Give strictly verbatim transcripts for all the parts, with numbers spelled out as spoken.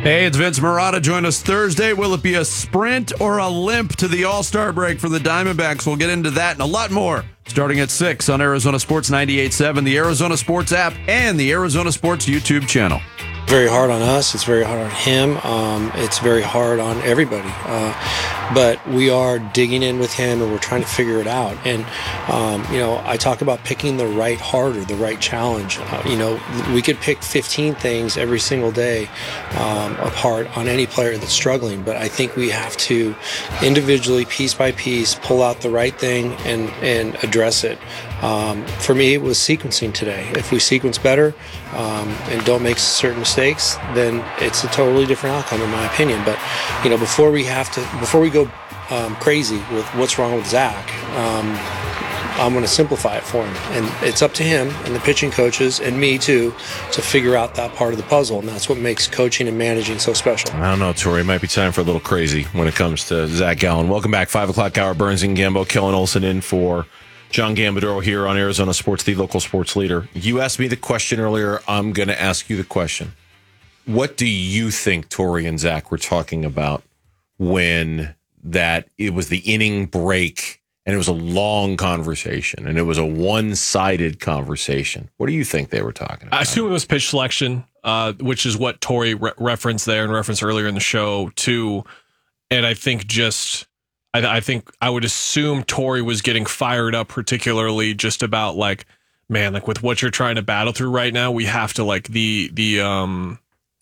Hey, it's Vince Marotta. Join us Thursday. Will it be a sprint or a limp to the All-Star break for the Diamondbacks? We'll get into that and a lot more starting at six on Arizona Sports ninety-eight point seven, the Arizona Sports app, and the Arizona Sports YouTube channel. Very hard on us. It's very hard on him. Um, it's very hard on everybody. Uh, but we are digging in with him, and we're trying to figure it out. And, um, you know, I talk about picking the right harder, the right challenge. Uh, you know, we could pick fifteen things every single day um, apart on any player that's struggling. But I think we have to individually, piece by piece, pull out the right thing and, and address it. Um, for me, it was sequencing today. If we sequence better um, and don't make certain mistakes, then it's a totally different outcome, in my opinion. But you know, before we have to, before we go um, crazy with what's wrong with Zach, um, I'm going to simplify it for him, and it's up to him and the pitching coaches and me too to figure out that part of the puzzle, and that's what makes coaching and managing so special. I don't know, Tori. It might be time for a little crazy when it comes to Zach Gallen. Welcome back, five o'clock hour. Burns and Gambo, Kellen Olson in for John Gambadoro here on Arizona Sports, the local sports leader. You asked me the question earlier. I'm going to ask you the question. What do you think Tori and Zach were talking about when that it was the inning break and it was a long conversation and it was a one-sided conversation? What do you think they were talking about? I assume it was pitch selection, uh, which is what Tori re- referenced there and referenced earlier in the show too. And I think just... I, I think I would assume Tori was getting fired up, particularly just about like, man, like with what you're trying to battle through right now, we have to like the the um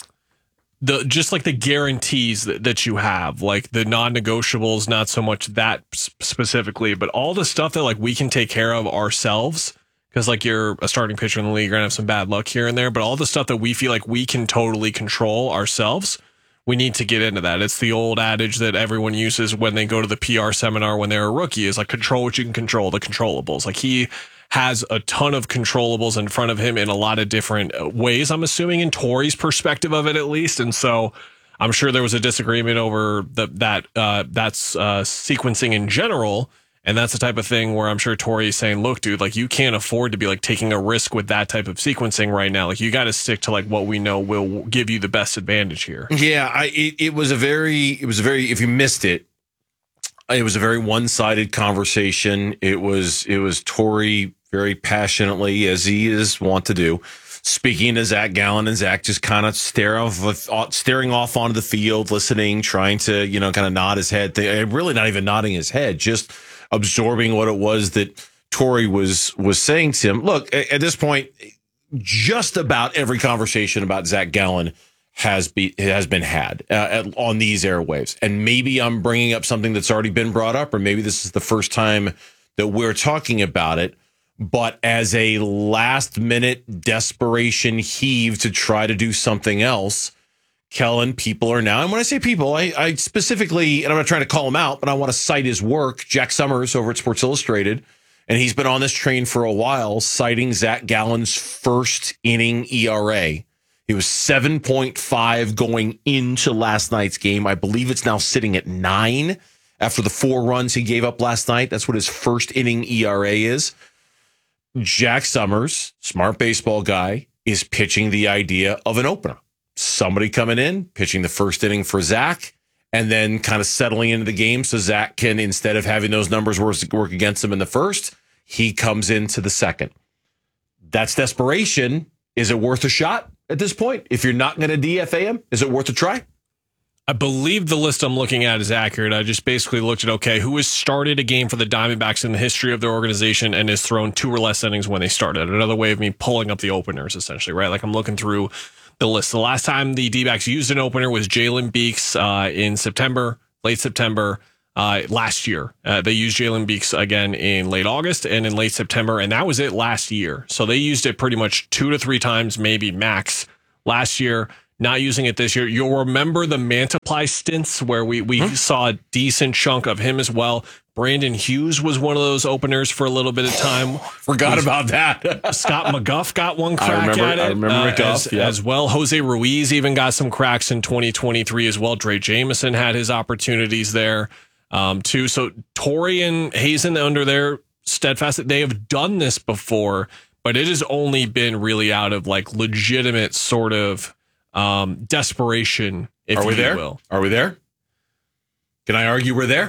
the just like the guarantees that, that you have, like the non-negotiables, not so much that specifically, but all the stuff that like we can take care of ourselves. Because like you're a starting pitcher in the league, you're gonna have some bad luck here and there, but all the stuff that we feel like we can totally control ourselves, we need to get into that. It's the old adage that everyone uses when they go to the P R seminar when they're a rookie, is like control what you can control, the controllables. Like he has a ton of controllables in front of him in a lot of different ways, I'm assuming, in Tori's perspective of it at least. And so I'm sure there was a disagreement over the, that uh, that's uh, sequencing in general. And that's the type of thing where I'm sure Tori is saying, look, dude, like you can't afford to be like taking a risk with that type of sequencing right now. Like you got to stick to like what we know will give you the best advantage here. Yeah, I, it, it was a very, it was a very, if you missed it, it was a very one-sided conversation. It was, it was Tori very passionately, as he is wont to do, speaking to Zach Gallen, and Zach just kind of stare off, staring off onto the field, listening, trying to, you know, kind of nod his head. Really not even nodding his head, just absorbing what it was that Tori was was saying to him. Look, at this point, just about every conversation about Zach Gallen has be has been had uh, at, on these airwaves. And maybe I'm bringing up something that's already been brought up, or maybe this is the first time that we're talking about it. But as a last-minute desperation heave to try to do something else, Kellen, people are now, and when I say people, I, I specifically, and I'm not trying to call him out, but I want to cite his work, Jack Summers over at Sports Illustrated, and he's been on this train for a while, citing Zach Gallen's first inning E R A. He was seven point five going into last night's game. I believe it's now sitting at nine after the four runs he gave up last night. That's what his first inning E R A is. Jack Summers, smart baseball guy, is pitching the idea of an opener. Somebody coming in, pitching the first inning for Zach, and then kind of settling into the game so Zach can, instead of having those numbers work against him in the first, he comes into the second. That's desperation. Is it worth a shot at this point? If you're not going to D F A him, is it worth a try? I believe the list I'm looking at is accurate. I just basically looked at, okay, who has started a game for the Diamondbacks in the history of their organization and has thrown two or less innings when they started. Another way of me pulling up the openers, essentially, right? Like I'm looking through the list. The last time the D-backs used an opener was Jalen Beeks uh, in September, late September uh, last year. Uh, they used Jalen Beeks again in late August and in late September, and that was it last year. So they used it pretty much two to three times, maybe max, last year. Not using it this year. You'll remember the Mantiply stints where we, we hmm? saw a decent chunk of him as well. Brandon Hughes was one of those openers for a little bit of time. Forgot was, about that. Scott McGuff got one crack I remember, at it. I remember uh, McGuff, as, yeah. as well. Jose Ruiz even got some cracks in twenty twenty-three as well. Dre Jameson had his opportunities there um, too. So Tori and Hazen, under their steadfast, they have done this before, but it has only been really out of like legitimate sort of um, desperation, if Are we you there? will. Are we there? Can I argue we're there?